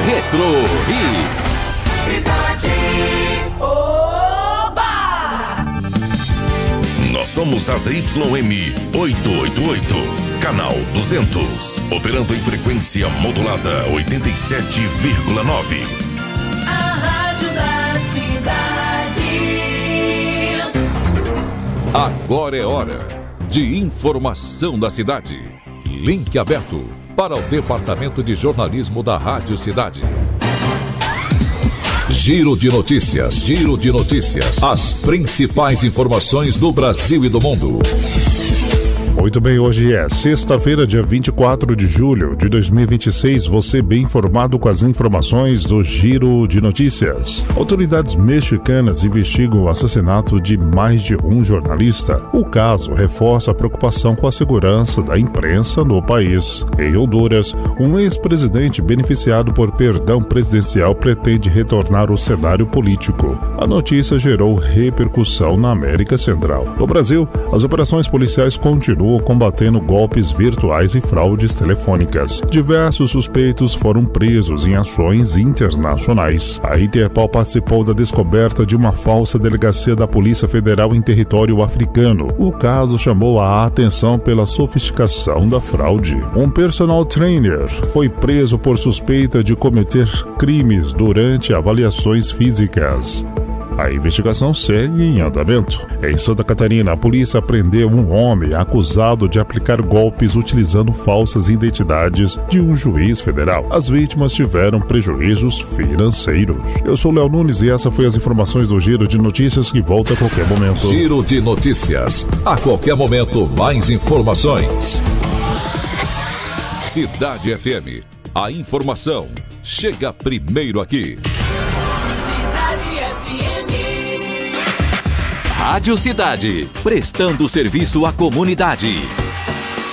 Retro Hits. Cidade. Oba! Nós somos a ZYM 888, canal 200, operando em frequência modulada 87,9. A rádio da cidade. Agora é hora de informação da cidade. Link aberto para o Departamento de Jornalismo da Rádio Cidade. Giro de notícias. Giro de notícias. As principais informações do Brasil e do mundo. Muito bem, hoje é sexta-feira, dia 24 de julho de 2026. Você bem informado com as informações do Giro de Notícias. Autoridades mexicanas investigam o assassinato de mais de um jornalista. O caso reforça a preocupação com a segurança da imprensa no país. Em Honduras, um ex-presidente beneficiado por perdão presidencial pretende retornar ao cenário político. A notícia gerou repercussão na América Central. No Brasil, as operações policiais continuam combatendo golpes virtuais e fraudes telefônicas. Diversos suspeitos foram presos em ações internacionais. A Interpol participou da descoberta de uma falsa delegacia da Polícia Federal em território africano. O caso chamou a atenção pela sofisticação da fraude. Um personal trainer foi preso por suspeita de cometer crimes durante avaliações físicas. A investigação segue em andamento. Em Santa Catarina, a polícia prendeu um homem acusado de aplicar golpes utilizando falsas identidades de um juiz federal. As vítimas tiveram prejuízos financeiros. Eu sou Léo Nunes e essa foi as informações do Giro de Notícias, que volta a qualquer momento. Giro de Notícias. A qualquer momento, mais informações. Cidade FM. A informação chega primeiro aqui. Cidade FM. Rádio Cidade, prestando serviço à comunidade.